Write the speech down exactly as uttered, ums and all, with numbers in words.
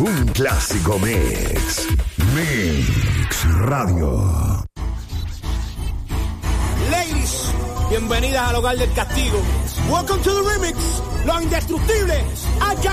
Un clásico mix. Mix Radio. Ladies, bienvenidas al hogar del castigo. Welcome to the remix. Los indestructibles. Acá.